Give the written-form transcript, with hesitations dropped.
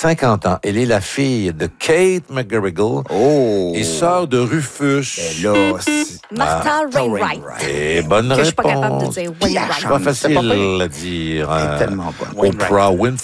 50 ans. Elle est la fille de Kate McGarrigle et sœur de Rufus. Ben là, Martha Wainwright. Et bonne Que réponse. je suis pas capable de dire Wainwright. C'est pas facile à dire. Elle est tellement bonne. Oprah Winfrey.